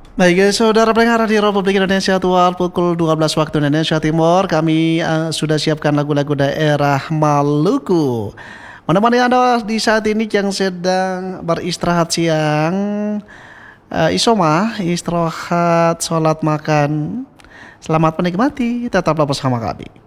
Baik, saudara pendengar di Republik Indonesia Tual pukul 12 waktu Indonesia Timur, kami sudah siapkan lagu-lagu daerah Maluku. Menemani Anda di saat ini yang sedang beristirahat siang, Isoma, istirahat, sholat, makan. Selamat menikmati, tetaplah bersama kami.